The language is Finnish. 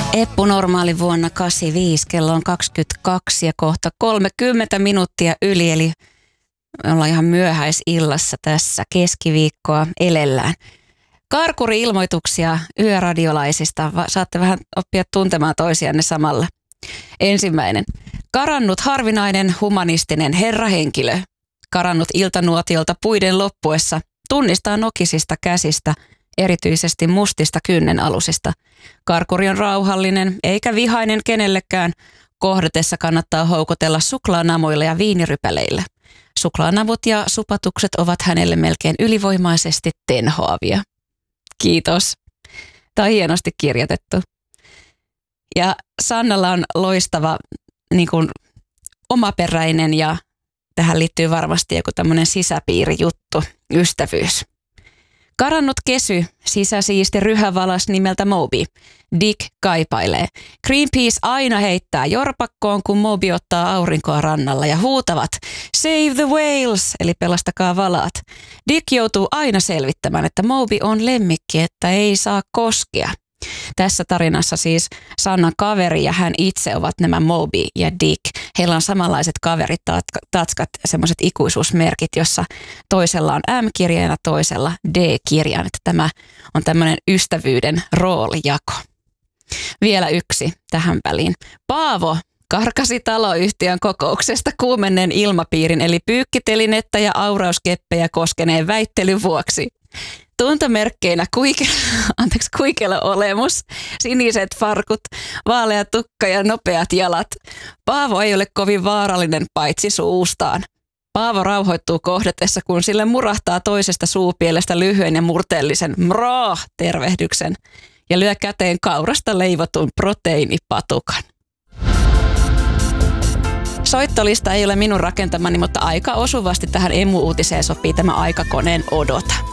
Eppu Normaali vuonna 85, kello on 22 ja kohta 30 minuuttia yli, eli me ollaan ihan myöhäisillassa tässä, keskiviikkoa elellään. Karkuri-ilmoituksia yöradiolaisista, saatte vähän oppia tuntemaan toisianne samalla. Ensimmäinen. Karannut harvinainen humanistinen herrahenkilö. Karannut iltanuotiolta puiden loppuessa, tunnistaa nokisista käsistä, erityisesti mustista kynnenalusista. Karkuri on rauhallinen eikä vihainen kenellekään. Kohdatessa kannattaa houkutella suklaanamoilla ja viinirypäleillä. Suklaanavut ja supatukset ovat hänelle melkein ylivoimaisesti tenhoavia. Kiitos. Tämä on hienosti kirjoitettu. Ja Sannalla on loistava omaperäinen ja tähän liittyy varmasti joku tämmöinen sisäpiirijuttu, ystävyys. Karannut kesy, sisäsiisti ryhävalas nimeltä Moby. Dick kaipailee. Greenpeace aina heittää jorpakkoon, kun Moby ottaa aurinkoa rannalla ja huutavat Save the whales, eli pelastakaa valaat. Dick joutuu aina selvittämään, että Moby on lemmikki, että ei saa koskea. Tässä tarinassa siis Sannan kaveri ja hän itse ovat nämä Moby ja Dick. Heillä on samanlaiset kaveritatskat, semmoiset ikuisuusmerkit, jossa toisella on M-kirjaina, toisella D-kirjain. Tämä on tämmöinen ystävyyden roolijako. Vielä yksi tähän väliin. Paavo karkasi taloyhtiön kokouksesta kuumenneen ilmapiirin eli pyykkitelinettä ja aurauskeppejä koskeneen väittelyn vuoksi. Tuntomerkkeinä kuikela olemus, siniset farkut, vaalea tukka ja nopeat jalat. Paavo ei ole kovin vaarallinen paitsi suustaan. Paavo rauhoittuu kohdatessa, kun sille murahtaa toisesta suupielestä lyhyen ja murteellisen mraa-tervehdyksen ja lyö käteen kaurasta leivotun proteiinipatukan. Soittolista ei ole minun rakentamani, mutta aika osuvasti tähän emu-uutiseen sopii tämä aikakoneen odota.